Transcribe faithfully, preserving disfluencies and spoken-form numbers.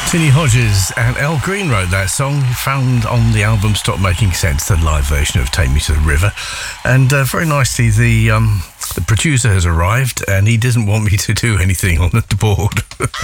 Tinny Hodges and Al Green wrote that song, found on the album Stop Making Sense, the live version of Take Me to the River. And uh, very nicely, the um, the producer has arrived and he doesn't want me to do anything on the board.